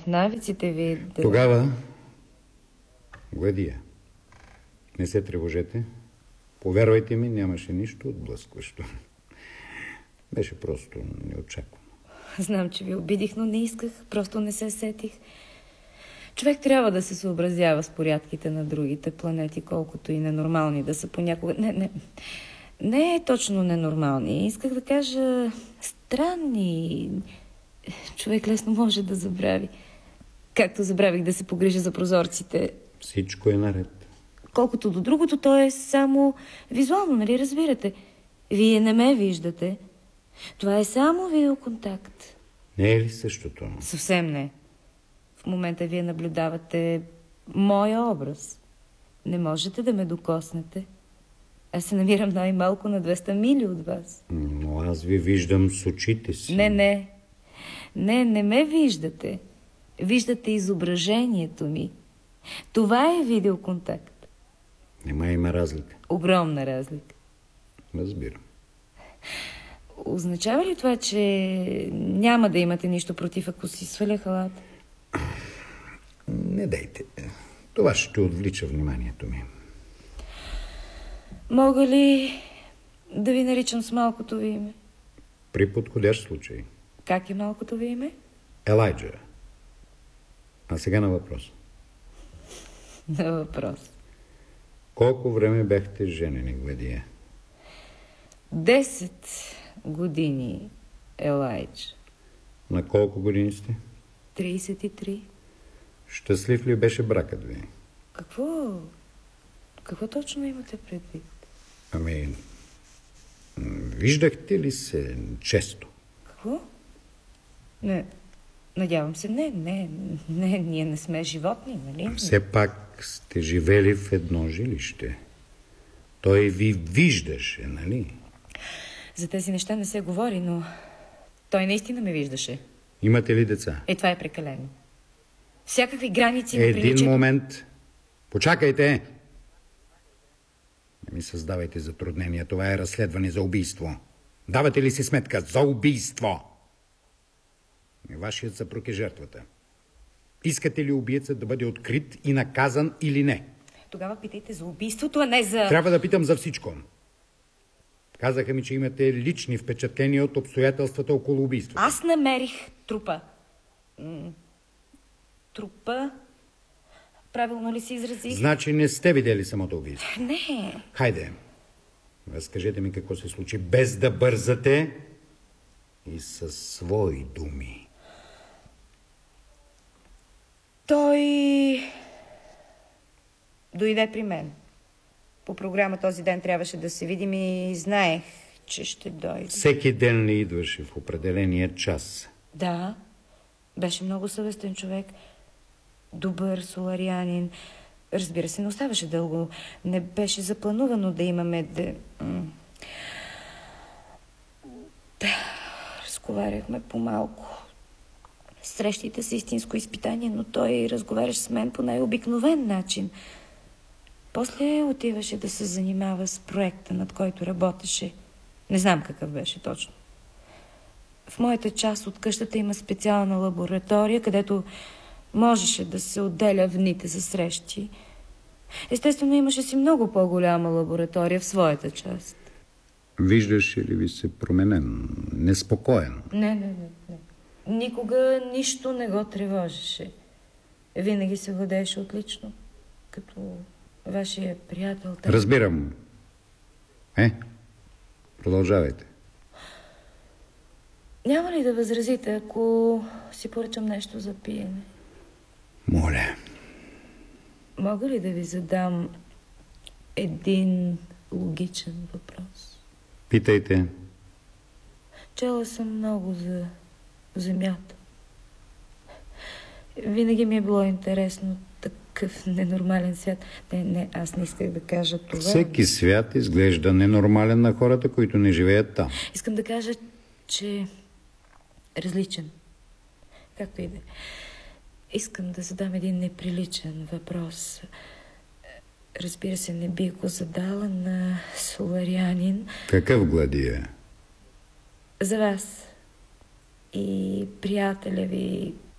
в навиците ви да... Тогава, Гладия, не се тревожете. Повярвайте ми, нямаше нищо отблъскващо. Беше просто неочаквано. Знам, че ви обидих, но не исках. Просто не се сетих. Човек трябва да се съобразява с порядките на другите планети, колкото и ненормални да са понякога. Не е точно ненормални. Исках да кажа странни. Човек лесно може да забрави. Както забравих да се погрижа за прозорците. Всичко е наред. Колкото до другото, то е само визуално, нали разбирате? Вие не ме виждате. Това е само видеоконтакт. Не е ли същото? Съвсем не. В момента вие наблюдавате моя образ. Не можете да ме докоснете. Аз се намирам най-малко на 200 мили от вас. Но аз ви виждам с очите си. Не ме виждате. Виждате изображението ми. Това е видеоконтакт. Има разлика. Огромна разлика. Разбирам. Означава ли това, че няма да имате нищо против, ако си сваля халата? Не дайте. Това ще отвлича вниманието ми. Мога ли да ви наричам с малкото ви име? При подходящ случай. Как е малкото ви име? Елайджа. А сега на въпрос. На въпрос. Колко време бяхте женени, Гладия? 10 години, Елайдж. На колко години сте? 33. Щастлив ли беше бракът ви? Какво точно имате предвид? Ами, виждахте ли се често? Какво? Не, надявам се, не, ние не сме животни, нали? Все пак сте живели в едно жилище. Той ви виждаше, нали? За тези неща не се говори, но той наистина ме виждаше. Имате ли деца? Това е прекалено. Всякакви граници на приличието... Един момент. Почакайте. Не ми създавайте затруднения. Това е разследване за убийство. Давате ли си сметка? За убийство! И вашият съпруг е жертвата. Искате ли убиецът да бъде открит и наказан или не? Тогава питайте за убийството, а не за... Трябва да питам за всичко. Казаха ми, че имате лични впечатления от обстоятелствата около убийството. Аз намерих трупа. Трупа? Правилно ли се изразих? Значи не сте видели самото убийство? Не. Хайде, разкажете ми какво се случи, без да бързате и със свои думи. Той дойде при мен. По програма този ден трябваше да се видим и знаех, че ще дойде. Всеки ден ли идваше в определения час? Да, беше много съвестен човек. Добър соларианин. Разбира се, не оставаше дълго. Не беше запланувано да имаме... Разговаряхме по-малко. Срещите са истинско изпитание, но той разговаряше с мен по най-обикновен начин. После отиваше да се занимава с проекта, над който работеше. Не знам какъв беше точно. В моята част от къщата има специална лаборатория, където можеше да се отделя в дните за срещи. Естествено, имаше си много по-голяма лаборатория в своята част. Виждаше ли ви се променен, неспокоен? Не. Никога нищо не го тревожеше. Винаги се владееше отлично, като вашия приятел. Разбирам. Продължавайте. Няма ли да възразите, ако си поръчам нещо за пиене? Моля. Мога ли да ви задам един логичен въпрос? Питайте. Чела съм много за Земята. Винаги ми е било интересно такъв ненормален свят. Не, аз не исках да кажа това. Всеки свят изглежда ненормален на хората, които не живеят там. Искам да кажа, че различен. Както и да. Искам да задам един неприличен въпрос. Разбира се, не бих го задала на соларианин. Какъв, Гладия? За вас и приятеля ви